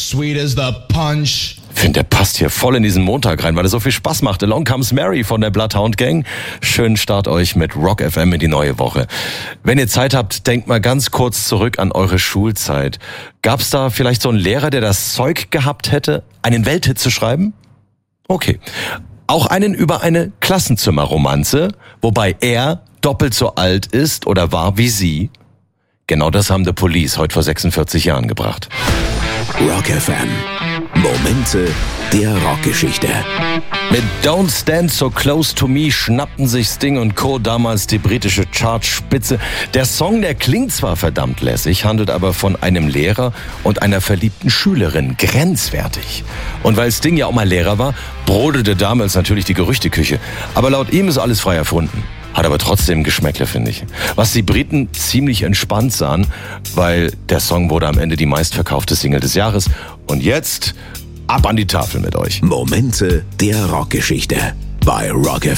Sweet as the punch. Ich finde, der passt hier voll in diesen Montag rein, weil er so viel Spaß macht. Along Comes Mary von der Bloodhound Gang. Schönen Start euch mit Rock FM in die neue Woche. Wenn ihr Zeit habt, denkt mal ganz kurz zurück an eure Schulzeit. Gab's da vielleicht so einen Lehrer, der das Zeug gehabt hätte, einen Welthit zu schreiben? Okay. Auch einen über eine Klassenzimmerromanze, wobei er doppelt so alt ist oder war wie sie? Genau das haben The Police heute vor 46 Jahren gebracht. Rock FM. Momente der Rockgeschichte. Mit Don't Stand So Close to Me schnappten sich Sting und Co. damals die britische Chartspitze. Der Song, der klingt zwar verdammt lässig, handelt aber von einem Lehrer und einer verliebten Schülerin. Grenzwertig. Und weil Sting ja auch mal Lehrer war, brodelte damals natürlich die Gerüchteküche. Aber laut ihm ist alles frei erfunden. Hat aber trotzdem Geschmäckle, finde ich. Was die Briten ziemlich entspannt sahen, weil der Song wurde am Ende die meistverkaufte Single des Jahres. Und jetzt ab an die Tafel mit euch. Momente der Rockgeschichte bei Rock FM.